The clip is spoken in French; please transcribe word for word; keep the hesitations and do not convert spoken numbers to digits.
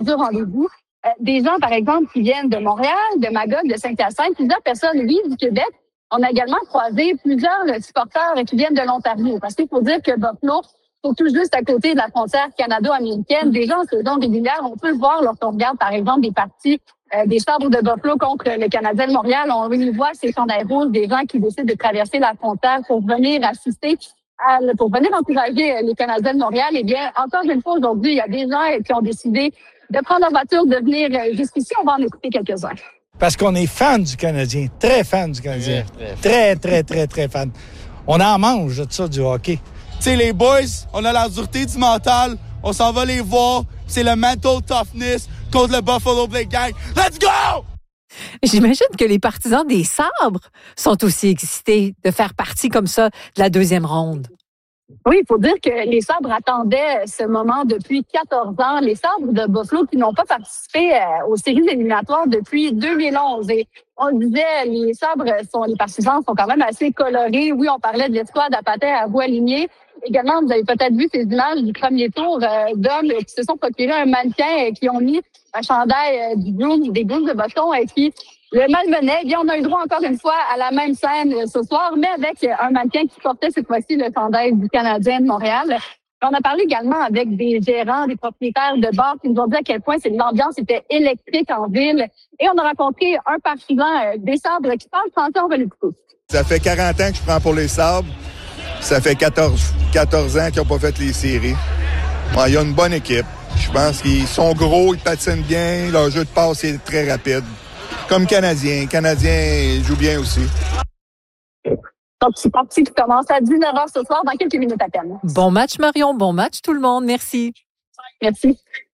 du rendez-vous. Euh, des gens, par exemple, qui viennent de Montréal, de Magog, de Saint-Hyacinthe, plusieurs personnes, oui, du Québec. On a également croisé plusieurs là, supporters qui viennent de l'Ontario. Parce qu'il faut dire que Buffalo, c'est tout juste à côté de la frontière canado-américaine. Des gens en saison régulière, on peut le voir lorsqu'on regarde, par exemple, des parties euh, des Sabres de Buffalo contre le Canadien de Montréal. On y voit ces chandails rouges, des gens qui décident de traverser la frontière pour venir assister, à, pour venir encourager les Canadiens de Montréal. Eh bien, encore une fois, aujourd'hui, il y a des gens qui ont décidé de prendre leur voiture, de venir jusqu'ici. On va en écouter quelques-uns. Parce qu'on est fan du Canadien, très fan du Canadien. Très, très, très, très, très fan. On en mange de ça, du hockey. Tu sais, les boys, on a la dureté du mental, on s'en va les voir, c'est le mental toughness contre le Buffalo Blade Gang. Let's go! J'imagine que les partisans des Sabres sont aussi excités de faire partie comme ça de la deuxième ronde. Oui, il faut dire que les Sabres attendaient ce moment depuis quatorze ans. Les Sabres de Buffalo qui n'ont pas participé aux séries éliminatoires depuis deux mille onze. Et on le disait, les Sabres, sont, les partisans sont quand même assez colorés. Oui, on parlait de l'escouade à patins à vous aligner. Également, vous avez peut-être vu ces images du premier tour euh, d'hommes qui se sont procurés un mannequin et qui ont mis un chandail euh, du Bruins, des Bruins de Boston et qui le malmenait. Eh bien, on a eu droit encore une fois à la même scène euh, ce soir, mais avec un mannequin qui portait cette fois-ci le chandail du Canadien de Montréal. On a parlé également avec des gérants, des propriétaires de bars qui nous ont dit à quel point l'ambiance était électrique en ville. Et on a rencontré un partisan euh, des Sabres qui parle français, on va l'écouter. Ça fait quarante ans que je prends pour les Sabres. Ça fait quatorze, quatorze ans qu'ils n'ont pas fait les séries. Ouais, il y a une bonne équipe. Je pense qu'ils sont gros, ils patinent bien, leur jeu de passe est très rapide. Comme Canadiens. Canadiens jouent bien aussi. Donc, c'est parti qui commence à dix-neuf heures ce soir, dans quelques minutes à peine. Bon match, Marion. Bon match, tout le monde. Merci. Merci.